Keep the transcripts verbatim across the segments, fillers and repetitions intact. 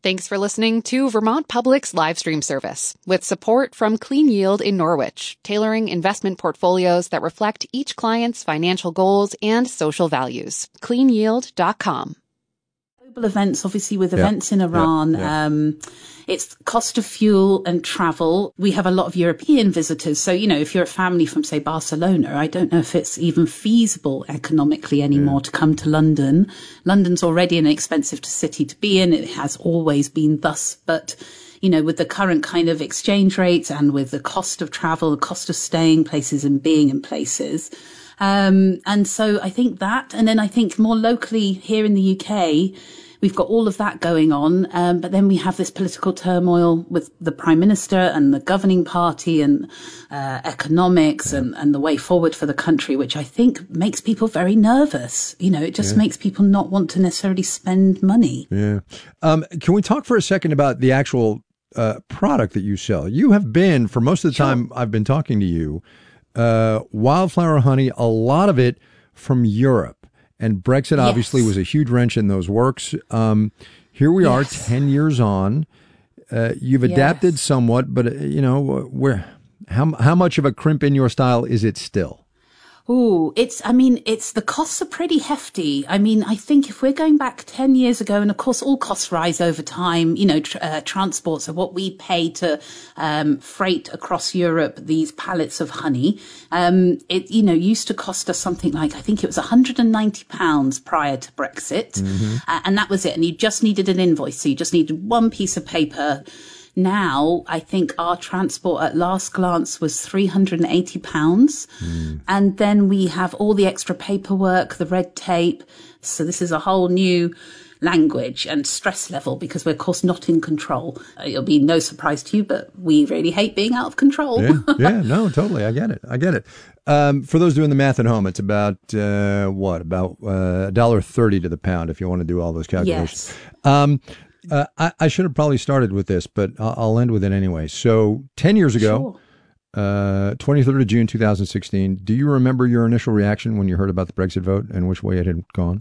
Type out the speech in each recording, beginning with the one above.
Thanks for listening to Vermont Public's live stream service with support from Clean Yield in Norwich, tailoring investment portfolios that reflect each client's financial goals and social values. clean yield dot com. Global events, obviously, with Yeah. events in Iran. Yeah. Yeah. Um, it's cost of fuel and travel. We have a lot of European visitors. So, you know, if you're a family from, say, Barcelona, I don't know if it's even feasible economically anymore to come to London. London's already an expensive city to be in. It has always been thus. But, you know, with the current kind of exchange rates and with the cost of travel, the cost of staying places and being in places. Um, and so I think that, and then I think more locally here in the U K, we've got all of that going on. Um, but then we have this political turmoil with the Prime Minister and the governing party and uh, economics and, and the way forward for the country, which I think makes people very nervous. You know, it just Yeah. makes people not want to necessarily spend money. Yeah. Um, can we talk for a second about the actual uh, product that you sell? You have been, for most of the Sure. time I've been talking to you, uh, wildflower honey, a lot of it from Europe. And Brexit obviously Yes. was a huge wrench in those works. Um, here we are, Yes. ten years on. Uh, you've adapted Yes. somewhat, but, uh, you know, where, how, how much of a crimp in your style is it still? Ooh, it's, I mean, it's, the costs are pretty hefty. I mean, I think if we're going back ten years ago, and of course all costs rise over time, you know, tr- uh, transport, so what we pay to, um, freight across Europe, these pallets of honey, um, it, you know, used to cost us something like, I think it was one hundred ninety pounds prior to Brexit. Mm-hmm. Uh, and that was it. And you just needed an invoice. So you just needed one piece of paper. Now, I think our transport at last glance was three hundred eighty pounds. Mm. And then we have all the extra paperwork, the red tape. So this is a whole new language and stress level because we're, of course, not in control. It'll be no surprise to you, but we really hate being out of control. Yeah, yeah, no, totally. I get it. I get it. Um, for those doing the math at home, it's about, uh, what, about uh, one dollar thirty to the pound if you want to do all those calculations. Yes. Um, Uh, I, I should have probably started with this, but I'll, I'll end with it anyway. So ten years ago, Sure. uh, twenty-third of June, two thousand sixteen, do you remember your initial reaction when you heard about the Brexit vote and which way it had gone?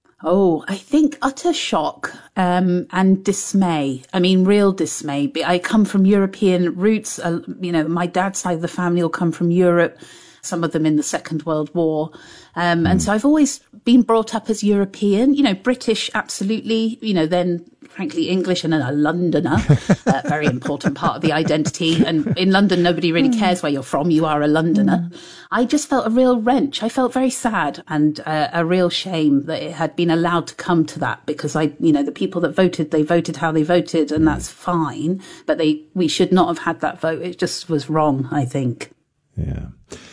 Oh, I think utter shock um, and dismay. I mean, real dismay. I come from European roots. Uh, you know, my dad's side of the family will come from Europe, some of them in the Second World War. Um, mm. And so I've always been brought up as European, you know, British, absolutely, you know, then frankly English and then a Londoner, a very important part of the identity. And in London, nobody really cares where you're from. You are a Londoner. Mm. I just felt a real wrench. I felt very sad and uh, a real shame that it had been allowed to come to that because I, you know, the people that voted, they voted how they voted and mm. that's fine. But they, we should not have had that vote. It just was wrong, I think. Yeah.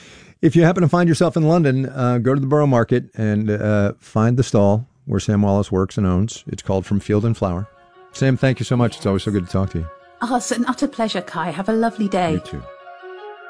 If you happen to find yourself in London, uh, go to the Borough Market and uh, find the stall where Sam Wallace works and owns. It's called From Field and Flower. Sam, thank you so much. It's always so good to talk to you. Oh, it's an utter pleasure, Kai. Have a lovely day. You too.